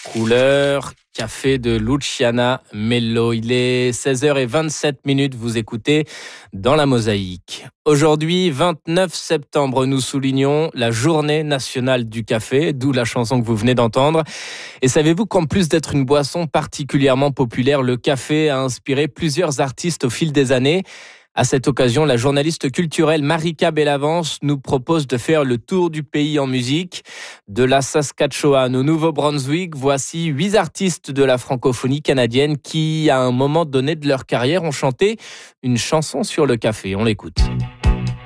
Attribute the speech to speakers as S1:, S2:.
S1: Couleur, café de Luciana Mello. Il est 16h27, vous écoutez dans la Mosaïque. Aujourd'hui, 29 septembre, nous soulignons la journée nationale du café, d'où la chanson que vous venez d'entendre. Et savez-vous qu'en plus d'être une boisson particulièrement populaire, le café a inspiré plusieurs artistes au fil des années. À cette occasion, la journaliste culturelle Marika Bellavance nous propose de faire le tour du pays en musique. De la Saskatchewan au Nouveau-Brunswick, voici 8 artistes de la francophonie canadienne qui, à un moment donné de leur carrière, ont chanté une chanson sur le café. On l'écoute.